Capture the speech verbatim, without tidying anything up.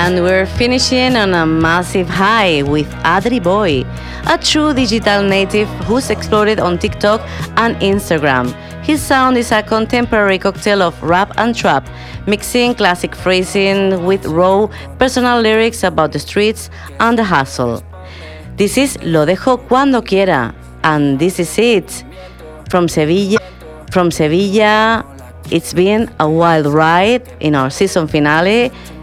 And we're finishing on a massive high with Adri Boy, a true digital native who's exploded on TikTok and Instagram. His sound is a contemporary cocktail of rap and trap, mixing classic phrasing with raw, personal lyrics about the streets and the hustle. This is Lo Dejo Cuando Quiera, and this is it. From Sevilla, from Sevilla, it's been a wild ride in our season finale.